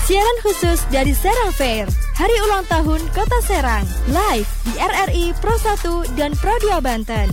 Siaran khusus dari Serang Fair, Hari Ulang Tahun Kota Serang, live di RRI Pro 1 dan Pro 2 Banten.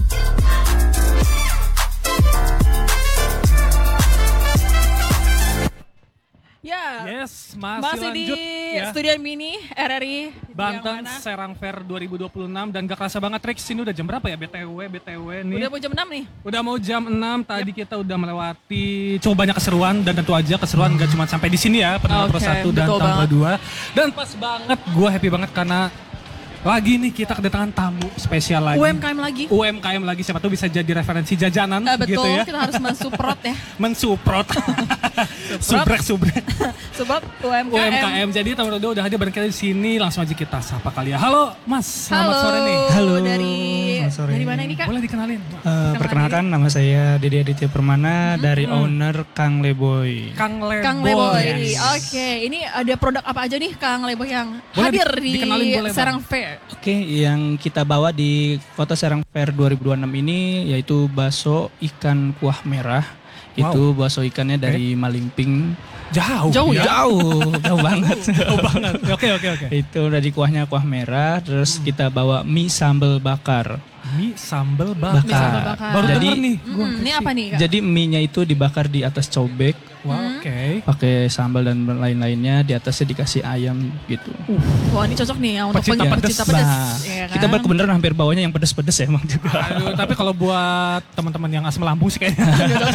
Ya, yes, masih lanjut di ya. Studio Mini RRI Banten Serang Fair 2026 dan gak kerasa banget Rex, ini udah jam berapa ya BTW nih. Udah mau jam 6 nih. Udah mau jam 6, tadi kita udah melewati cukup banyak keseruan dan tentu aja keseruan gak cuma sampai di sini ya, pendengar Pro 1 dan Pro 2. Dan pas banget, gue happy banget karena lagi nih kita kedatangan tamu spesial lagi. UMKM lagi, siapa tuh bisa jadi referensi jajanan betul, gitu ya. kita harus mensupport ya. Mensupport. Subrek. Sebab UMKM. Jadi teman-teman udah hadir bareng kita di sini, langsung aja kita sapa kali ya. Halo Mas, selamat sore nih. Halo. Dari mana ini Kak? Boleh dikenalin? Perkenalkan, nama saya Dede Aditya Permana dari owner Kang Leboy. Kang Leboy. Yes. Oke, ini ada produk apa aja nih Kang Leboy yang boleh hadir di Serang Bang. Fair? Oke, yang kita bawa di Kota Serang Fair 2026 ini yaitu bakso ikan kuah merah. Wow. Itu bakso ikannya dari Malingping. Jauh banget. Oke. Itu dari kuahnya kuah merah, terus kita bawa mie sambal bakar. Mie sambal bakar. Baru Jadi, denger nih. Ini apa nih Kak? Jadi mie-nya itu dibakar di atas cobek. Wow, oke. Pakai sambal dan lain-lainnya, di atasnya dikasih ayam gitu. Wah, ini cocok nih ya untuk Pecinta pecinta pedes. pedas. Nah, Ya kan? kita kebenaran hampir bawanya yang pedes-pedes ya emang juga. Aduh, tapi kalau buat teman-teman yang asam lambung sih kayaknya.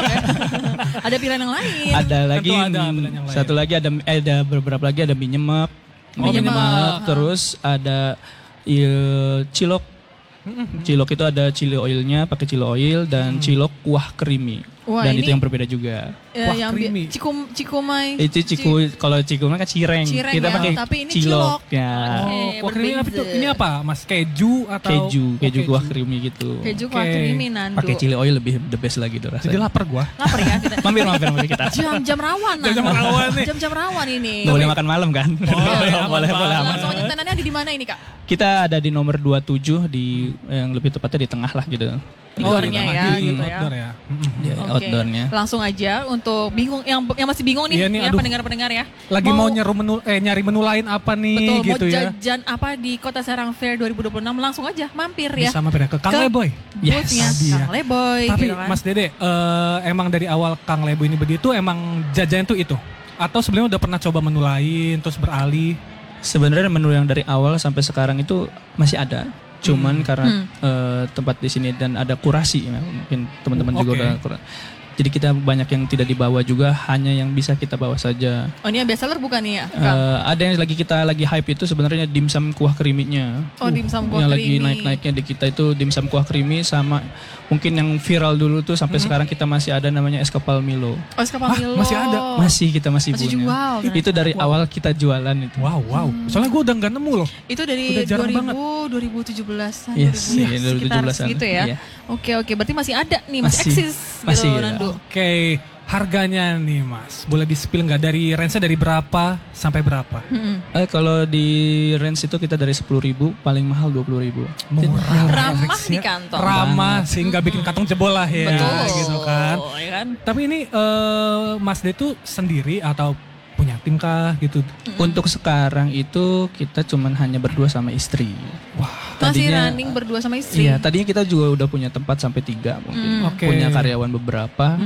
Ada pilihan yang lain. Ada lagi ada pilihan yang lain. satu lagi ada beberapa lagi ada mie nyemek. Mie nyemek. Terus ada cilok. Cilok itu ada chili oilnya, pakai chili oil dan cilok kuah creamy. Wah, dan ini itu yang berbeda juga. Kuah yang creamy. cikumai. Itu kalau cikumnya kan cireng. Kita Ya, pakai tapi ini cilok. Ya. Kuah creamy apa tuh? Ini apa Mas? Keju atau? Keju kuah creamy gitu. Keju kuah creamy Nando. Pakai chili oil lebih the best lagi tuh rasanya. Jadi lapar gua. Lapar ya kita. Mampir kita. Jam-jam rawan Nando. Jam-jam rawan nih. Jam-jam rawan ini. Nggak boleh makan malam kan? Boleh. Langsung aja tenannya di mana ini Kak? Kita ada di nomor 27 di yang lebih tepatnya di tengah lah gitu. Outdoornya ya gitu ya. Outdoor ya. Ya, Oke. outdoornya. Langsung aja untuk bingung yang masih bingung nih Iya nih, ya aduh. pendengar-pendengar ya. Lagi mau nyari menu lain apa nih Betul, gitu mau ya. jajan apa di Kota Serang Fair 2026 langsung aja mampir ya. Bisa mampir ya ke Kang Leboy. Boothnya Yes. Kang Leboy. Tapi gitu kan. Mas Dede, emang dari awal Kang Leboy ini begitu emang jajan tuh itu? Atau sebelumnya udah pernah coba menu lain terus beralih? Sebenarnya menu yang dari awal sampai sekarang itu masih ada. Cuman karena tempat di sini dan ada kurasi ya, mungkin teman-teman juga Oke. udah jadi kita banyak yang tidak dibawa juga, hanya yang bisa kita bawa saja. Oh ini yang best seller bukan nih ya? Kang? Ada yang lagi hype itu sebenarnya dimsum kuah creamy-nya. Oh dimsum kuah Yang creamy. lagi naik-naiknya di kita itu dimsum kuah creamy, sama mungkin yang viral dulu tuh sampai sekarang kita masih ada namanya es kepal Milo. Oh es kepal Milo. masih ada? Kita masih punya. jual, ternyata. Itu dari awal kita jualan itu. Wow. Soalnya gue udah nggak nemu loh. Itu dari Udah jarang banget. 2017-an. Yes, 2000, 2017-an. sekitar segitu ya. Iya. Oke, berarti masih ada nih, masih eksis masih gitu ya. Nandu. Oke, harganya nih Mas, boleh di-spill nggak dari range-nya dari berapa sampai berapa? Kalau di range itu kita dari 10.000 paling mahal 20.000. Murah. Ramah Rex, di ya. kantong. Ramah sehingga bikin kantong jebol lah ya. Betul. Gitu kan. Ya kan? Tapi ini Mas De tuh sendiri atau punya tim kah gitu? Untuk sekarang itu kita cuman hanya berdua sama istri. Wah. Masih Tadinya- running berdua sama istri. Iya, tadinya kita juga udah punya tempat sampai 3 mungkin. Oke. Punya karyawan beberapa.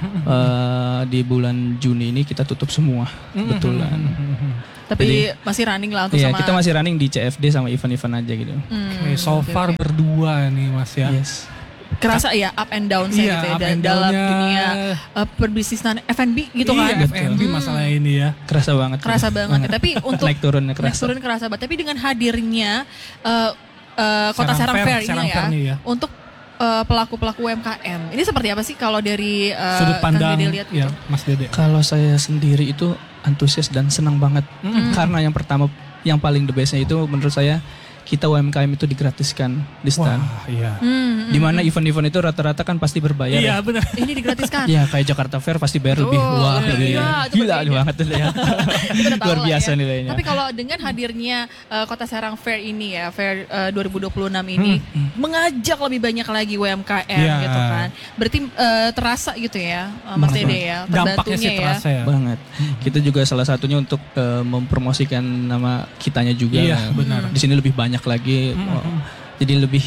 Di bulan Juni ini kita tutup semua, kebetulan. Tapi masih running lah untuk Iya, sama. kita masih running di CFD sama event-event aja gitu. Oke, so far berdua nih Mas ya. Yes. Kerasa ya up and down Iya, gitu ya up and dalam down-nya. dunia perbisnisan F&B gitu Iya, kan. F&B masalah ini ya. Kerasa banget. Kerasa banget. Tapi untuk naik turunnya naik kerasa. turun kerasa banget. Tapi dengan hadirnya Kota Serang Serang Fair, Fair Serang ini Fair nih ya. untuk pelaku-pelaku UMKM. Ini seperti apa sih kalau dari Sudut Kang pandang Dede lihat ya gitu? Mas Dede. Kalau saya sendiri itu antusias dan senang banget. Karena yang pertama, yang paling the bestnya itu menurut saya, kita UMKM itu digratiskan di stand. Wah, iya. Dimana event-event itu rata-rata kan pasti berbayar. Iya, ya. benar. Ini digratiskan. Ya kayak Jakarta Fair pasti bayar lebih. Wah, iya, lebih. iya, itu Gila berbeda. banget tuh ya. Kita udah tahu Luar lah biasa ya. nilainya. Tapi kalau dengan hadirnya Kota Serang Fair ini ya, Fair 2026 ini mengajak lebih banyak lagi UMKM Iya. gitu kan. Berarti terasa gitu ya, Mas Dede ya, Dampaknya sih terbantunya ya. terasa ya. Banget. Kita juga salah satunya untuk mempromosikan nama kitanya juga. Iya, benar. Di sini lebih banyak lagi. Jadi lebih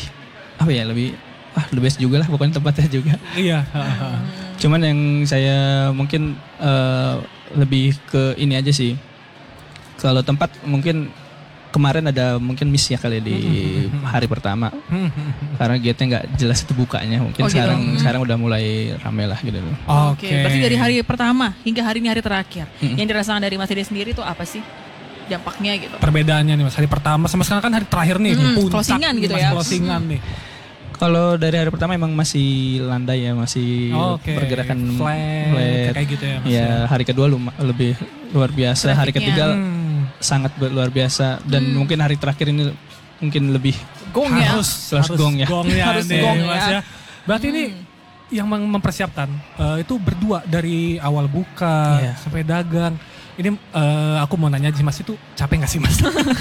the best juga lah pokoknya tempatnya juga. Iya. Cuman yang saya mungkin lebih ke ini aja sih. Kalau tempat mungkin kemarin ada mungkin miss ya kali di hari pertama. Karena gate-nya nggak jelas itu bukanya. Mungkin sekarang udah mulai rame lah gitu. Oke. Berarti dari hari pertama hingga hari ini hari terakhir. Yang dirasakan dari Mas Dede sendiri itu apa sih dampaknya gitu? Perbedaannya nih Mas, hari pertama sama sekarang kan hari terakhir nih. Puncak closingan gitu ya. ya. Closingan nih. Kalau dari hari pertama emang masih landai ya, masih pergerakan flat kayak gitu ya Mas. Ya, hari kedua lebih luar biasa, hari ketiga sangat luar biasa dan mungkin hari terakhir ini mungkin lebih gong ya. Harus gong ya. Harus nih, gong Mas ya. Berarti ini yang mempersiapkan itu berdua dari awal buka sampai dagang. Ini aku mau nanya Mas, itu capek gak sih Mas?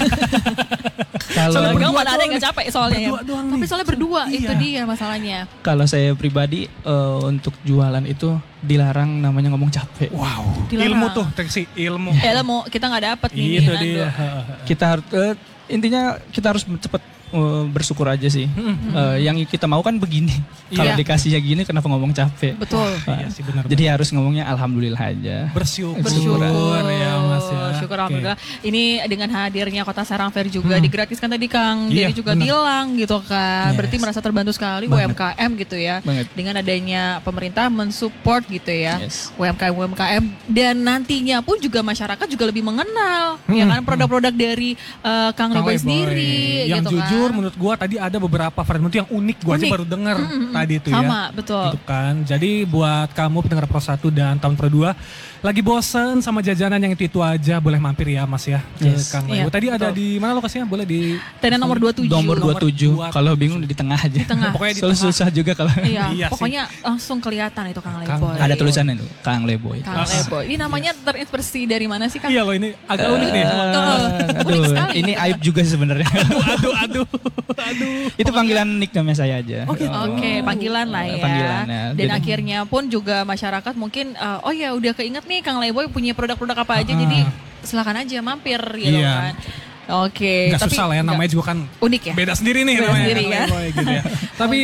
Kalau dagang mana ada yang gak capek soalnya ya. Tapi soalnya berdua itu dia masalahnya. Kalau saya pribadi untuk jualan itu dilarang namanya ngomong capek. Wow. Dilarang. Ilmu tuh, Teksi, ilmu. Ilmu kita gak dapet nih. Itu dia. Kita harus intinya kita harus cepat bersyukur aja sih. Yang kita mau kan begini. Kalau dikasihnya gini kenapa ngomong capek? Betul. Iya sih benar. Jadi harus ngomongnya alhamdulillah aja. Bersyukur ya Mas ya. Syukur alhamdulillah. Ini dengan hadirnya Kota Serang Fair juga digratiskan tadi Kang. Jadi juga bilang gitu kan. Berarti merasa terbantu sekali UMKM gitu ya. Dengan adanya pemerintah mensupport gitu ya. UMKM dan nantinya pun juga masyarakat juga lebih mengenal ya kan produk-produk dari Kang Leboy sendiri yang gitu jujur kan. menurut gua tadi ada beberapa varian yang unik, gua aja baru dengar tadi itu ya. Sama, betul. Gitu kan. Jadi buat kamu pendengar Pro 1 dan tahun Pro 2 lagi bosen sama jajanan yang itu aja, boleh mampir ya Mas ya ke Kang Leboy. Tadi ada di mana lokasinya? Boleh di tenan nomor 27. Nomor 27. Kalau bingung di tengah aja. Di tengah. Pokoknya di soalnya tengah. susah juga kalau. Iya, pokoknya langsung kelihatan itu Kang Leboy. Ada tulisannya tuh, Kang Leboy. Kang Leboy. Ini namanya terinspirasi dari mana sih Kang? Iya loh, ini agak unik nih. Unik sekali. Ini aib juga sih sebenarnya. Aduh. Itu panggilan nickname saya aja. Oke, panggilan lah ya. Panggilannya. Dan akhirnya pun juga masyarakat mungkin udah keinget nih Kang Leboy punya produk-produk apa aja, jadi silakan aja mampir gitu kan. Oke, Gak susah lah ya, namanya juga kan unik ya. Beda sendiri nih Beda namanya. sendiri ya. Gitu ya. Tapi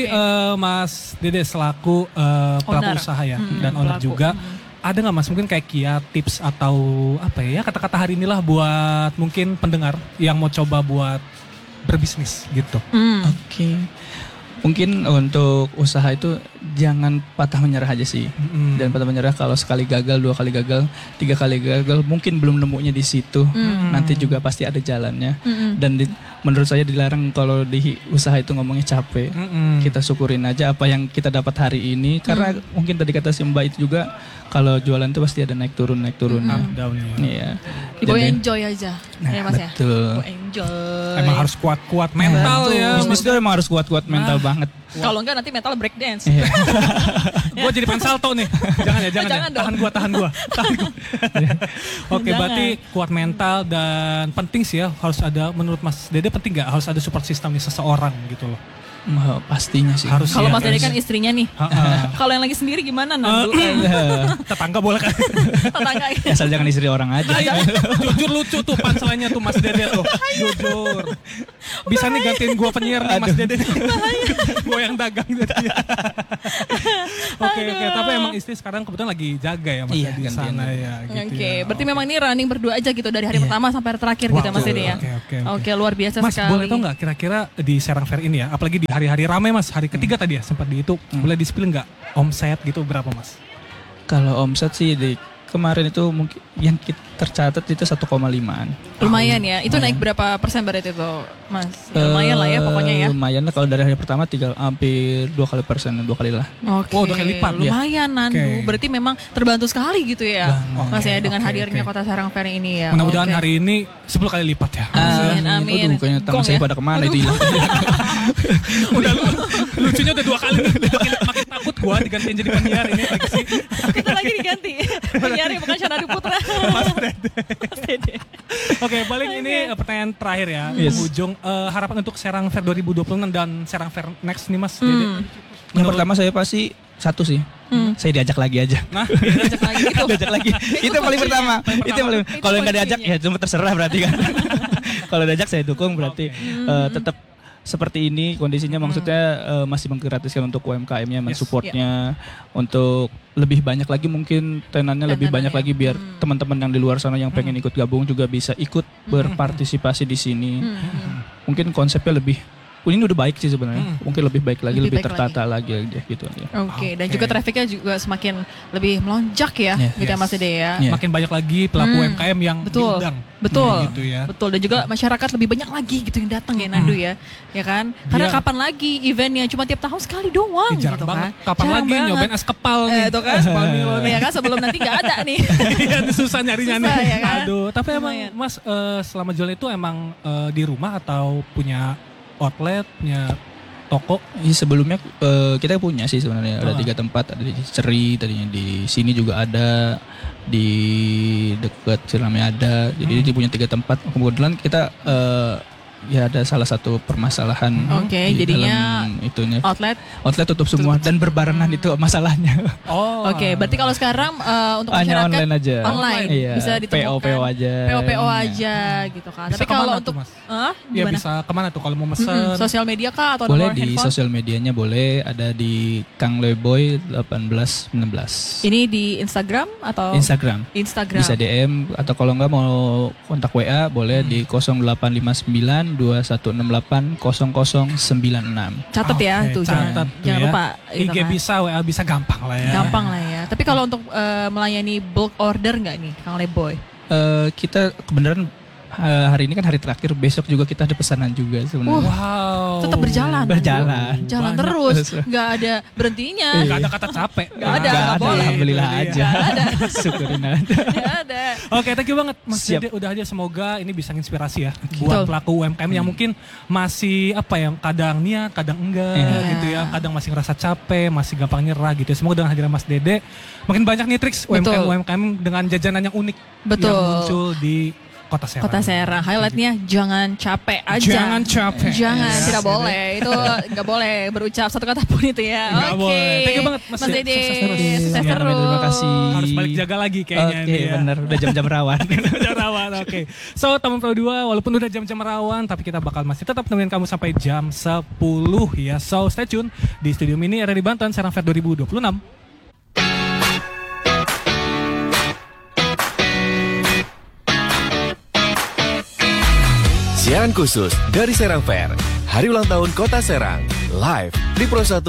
Mas Dede selaku pelaku usaha ya dan owner juga, ada nggak Mas mungkin kayak tips atau apa ya kata-kata hari inilah buat mungkin pendengar yang mau coba buat berbisnis gitu. Oke. Mungkin untuk usaha itu jangan patah menyerah aja sih. Dan patah menyerah kalau sekali gagal, 2 kali gagal, 3 kali gagal, mungkin belum nemunya di situ. Nanti juga pasti ada jalannya. Dan menurut saya dilarang kalau di usaha itu ngomongnya capek. Kita syukurin aja apa yang kita dapat hari ini. Karena mungkin tadi kata si Mbak itu juga kalau jualan itu pasti ada naik turun. Up down ya. Iya. Dibawa enjoy aja. Ya Mas ya. Betul. Enjoy. Emang harus kuat-kuat mental ya. Bisnis itu emang harus kuat-kuat mental banget. Kalau enggak nanti mental break dance. Gue jadi pengen salto nih. Jangan ya. Jangan dong. Tahan gua. Oke, berarti kuat mental dan penting sih ya, harus ada, menurut Mas Dede penting gak harus ada support system nih seseorang gitu loh? Pastinya sih. Harus. Kalau Mas Dede kan istrinya nih. Kalau yang lagi sendiri gimana Nandu? Tetangga boleh kan? Tetangga. Asal jangan istri orang aja. Jujur lucu tuh punchline-nya tuh Mas Dede tuh. Jujur. Bisa nih gantiin gua penyiar nih Mas Dede. Gua yang dagang jadi. Oke, tapi emang istri sekarang kebetulan lagi jaga ya Mas di sana ya gitu. Oke, berarti memang ini running berdua aja gitu dari hari pertama sampai hari terakhir gitu Mas Dede ya. Oke, luar biasa Mas, sekali. boleh tau gak kira-kira di Serang Fair ini ya, apalagi di hari-hari ramai Mas, hari ketiga tadi ya sempat di itu, boleh di-spill nggak omset gitu berapa Mas? Kalau omset sih di kemarin itu mungkin yang tercatat itu 1,5-an. Lumayan ya, itu naik berapa persen berarti itu Mas? Ya, lumayan lah ya pokoknya ya. Lumayan lah kalau dari hari pertama hampir 2 kali lah. Oke, 2 kali lipat. Lumayan Nandu, berarti memang terbantu sekali gitu ya Mas ya dengan hadirnya Kota Serang Fair ini ya. Mudah-mudahan hari ini 10 kali lipat ya. Amin. Aduh, kayaknya tangan saya pada kemana itu hilang. Udah lucunya udah 2 kali nih, makin takut gua digantiin jadi penyiar ini lagi sih. Kita lagi diganti. Penyiarnya bukan Syanadi Putra. Mas Dede. Oke, paling ini pertanyaan terakhir ya, ujung harapan untuk Serang Fair 2026 dan Serang Fair next nih Mas Dede. Yang pertama saya pasti satu sih. Saya diajak lagi aja. Nah, diajak lagi gitu. Diajak lagi. Itu paling pertama. Itu paling. Kalau nggak diajak ya cuma terserah berarti kan. Kalau diajak saya dukung berarti tetap seperti ini kondisinya, maksudnya masih menggratiskan untuk UMKM-nya, mensupportnya untuk lebih banyak lagi, mungkin tenannya lebih banyak lagi biar teman-teman yang di luar sana yang pengen ikut gabung juga bisa ikut berpartisipasi di sini. Mungkin konsepnya lebih ini udah baik sih sebenarnya. Mungkin lebih baik lagi, lebih tertata lagi gitu aja. Oke, dan juga trafiknya juga semakin lebih melonjak ya, gitu ya Mas Dede ya. Makin banyak lagi pelaku UMKM yang diundang. Betul. Gitu ya. Betul, dan juga masyarakat lebih banyak lagi gitu yang datang ya Nandu ya. Ya kan? Karena kapan lagi eventnya, cuma tiap tahun sekali doang jarang gitu banget. kan. Kapan lagi nyobain es kepal nih. Itu kan, ya kan, sebelum nanti gak ada nih. Iya, susah nyarinya nih. Ya kan? Aduh, tapi emang Mas selama jualan itu emang di rumah atau punya outletnya, toko? Sebelumnya kita punya sih sebenarnya ada 3 tempat, ada di Ceri, tadinya di sini juga ada, di dekat Cirame ada, jadi dia punya 3 tempat. Kebetulan kita ya ada salah satu permasalahan. Oke, jadinya itunya outlet tutup semua dan berbarengan itu masalahnya. Oke, berarti kalau sekarang untuk hanya masyarakat online aja. Iya, bisa ditemukan PO aja. PO aja gitu kan. Bisa tapi kalau untuk ya bisa kemana tuh kalau mau mesen? Sosial media kah atau boleh nomor di handphone? sosial medianya, boleh ada di Kang Leboy 1819. Ini di Instagram atau Instagram. Bisa DM atau kalau enggak mau kontak WA boleh di 0859 2168 0096. Catat ya tuh, jangan lupa. IG kan? Bisa, WA bisa, gampang lah ya. Gampang lah ya. Tapi kalau untuk melayani bulk order nggak nih Kang Leboy? Kita kebenaran hari ini kan hari terakhir, besok juga kita ada pesanan juga sebenarnya. Wow. Tetap berjalan. Jalan terus, nggak ada berhentinya. Nggak ada kata capek. Nggak ada. Alhamdulillah aja. Ada. Syukurin aja. Nggak ada. Oke, thank you banget Mas Dede udah aja, semoga ini bisa inspirasi ya buat pelaku UMKM yang mungkin masih kadang niat, kadang enggak gitu ya, kadang masih ngerasa capek, masih gampang nyerah gitu ya. Semoga dengan hadirnya Mas Dede makin banyak nih triks UMKM dengan jajanan yang unik yang muncul di Kota Serang. Highlightnya jangan capek aja. Jangan capek. Tidak boleh. Itu nggak boleh berucap satu kata pun itu ya. Oke. Thank you banget Mas Dede. Sukses terus. Terima kasih. Harus balik jaga lagi kayaknya. Oke, bener. Udah jam-jam rawan. Jam rawan, oke. So, Taman Pro 2 walaupun udah jam-jam rawan, tapi kita bakal masih tetap nemenin kamu sampai jam 10 ya. So, stay tune di Studio Mini RRI Banten Serang Fair 2026. Siaran khusus dari Serang Fair, Hari Ulang Tahun Kota Serang, live di Pro 1